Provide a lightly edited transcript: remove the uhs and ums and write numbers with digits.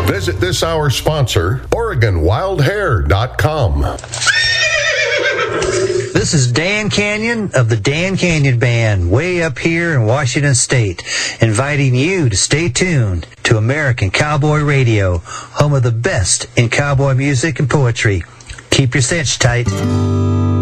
Visit this hour's sponsor, OregonWildHair.com. This is Dan Canyon of the Dan Canyon Band, way up here in Washington State, inviting you to stay tuned to American Cowboy Radio, home of the best in cowboy music and poetry. Keep your cinch tight.